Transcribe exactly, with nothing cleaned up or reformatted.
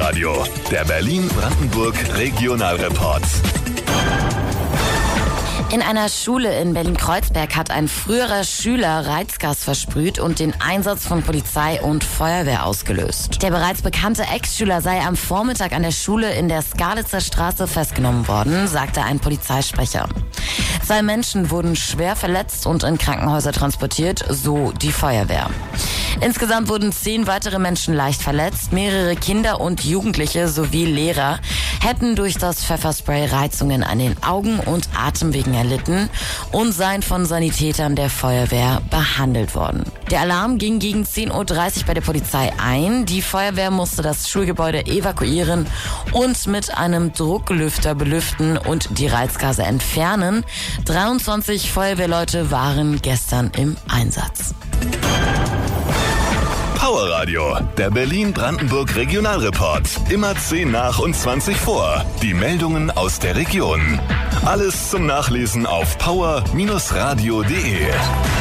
Radio, der Berlin-Brandenburg-Regionalreport. In einer Schule in Berlin-Kreuzberg hat ein früherer Schüler Reizgas versprüht und den Einsatz von Polizei und Feuerwehr ausgelöst. Der bereits bekannte Ex-Schüler sei am Vormittag an der Schule in der Skalitzer Straße festgenommen worden, sagte ein Polizeisprecher. Zwei Menschen wurden schwer verletzt und in Krankenhäuser transportiert, so die Feuerwehr. Insgesamt wurden zehn weitere Menschen leicht verletzt. Mehrere Kinder und Jugendliche sowie Lehrer hätten durch das Pfefferspray Reizungen an den Augen und Atemwegen erlitten und seien von Sanitätern der Feuerwehr behandelt worden. Der Alarm ging gegen zehn Uhr dreißig bei der Polizei ein. Die Feuerwehr musste das Schulgebäude evakuieren und mit einem Drucklüfter belüften und die Reizgase entfernen. dreiundzwanzig Feuerwehrleute waren gestern im Einsatz. Power Radio, der Berlin-Brandenburg-Regionalreport. Immer zehn nach und zwanzig vor. Die Meldungen aus der Region. Alles zum Nachlesen auf power Bindestrich radio punkt de.